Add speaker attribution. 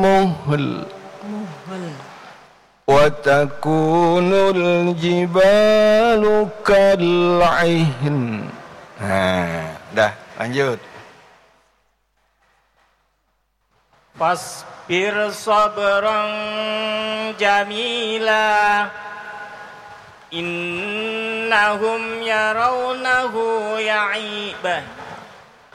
Speaker 1: muhl wa takunul jibalu kal'ihn. Nah, dah lanjut.
Speaker 2: Fasbir sabran jamila innahum yarawnahu ya'ibah